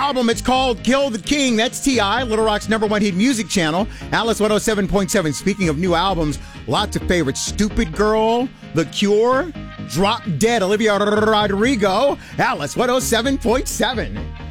album. It's called Kill the King. That's T.I., Little Rock's #1 hit music channel. Alice 107.7. Speaking of new albums, lots of favorites. Stupid Girl, The Cure, Drop Dead, Olivia Rodrigo. Alice 107.7.